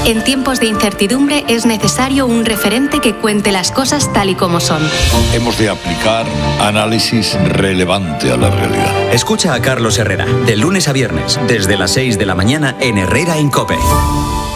En tiempos de incertidumbre es necesario un referente que cuente las cosas tal y como son. Hemos de aplicar análisis relevante a la realidad. Escucha a Carlos Herrera, de lunes a viernes, desde las 6 de la mañana en Herrera en COPE.